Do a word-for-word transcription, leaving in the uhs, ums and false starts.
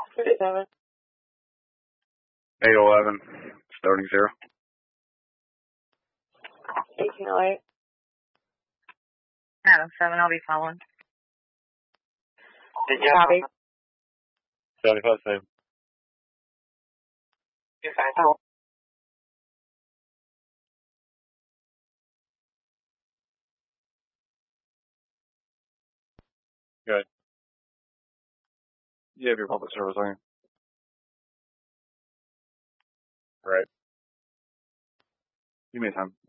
thirty-seven. eight eleven, starting zero. eighteen oh eight. Adam seven, I'll be following. Copy. seventy-five, same. Oh. Good. You have your public service on you. Right. You made time.